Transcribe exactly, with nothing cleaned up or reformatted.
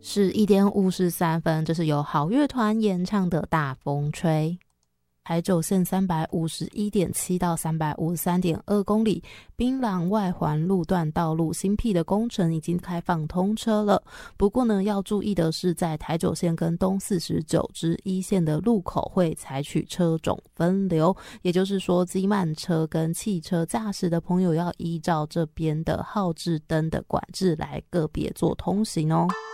十一点五十三分，这是由好乐团演唱的大风吹。台九线 三百五十一点七 到 三百五十三点二 公里，槟榔外环路段道路新辟的工程已经开放通车了。不过呢，要注意的是，在台九线跟东四十九支一线的路口会采取车种分流，也就是说，机慢车跟汽车驾驶的朋友要依照这边的号志灯的管制来个别做通行哦。